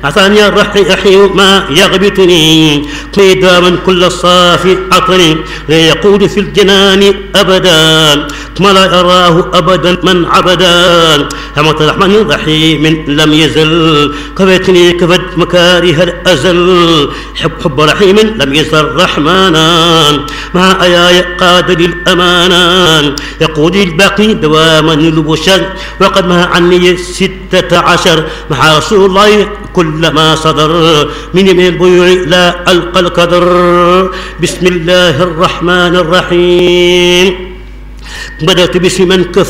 عطاني الرحي أحيي ما يغبطني قيداما كل صافي عطني لا يقود في الجنان أبدا كما لا يراه أبدا من عبدا رحمة الرحمن الرحيم لم يزل كفتني كفت مكاره الأزل حب رحيم لم يزل رحمانا مع آياي قادر الأمانا يقود الباقي دواما البشر وقد ما عني 16 مع رسول الله كل ما صدر من البيوع لا ألقى القدر بسم الله الرحمن الرحيم بدأت باسم من كفر